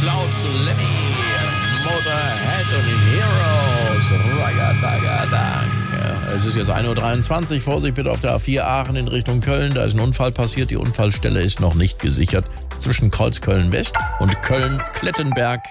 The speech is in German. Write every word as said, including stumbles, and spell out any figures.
Clouds, Lemmy, Motorhead und Heroes. Ragadagadang. Ja, es ist jetzt ein Uhr dreiundzwanzig. Vorsicht bitte auf der A vier Aachen in Richtung Köln. Da ist ein Unfall passiert. Die Unfallstelle ist noch nicht gesichert. Zwischen Kreuzköln West und Köln-Klettenberg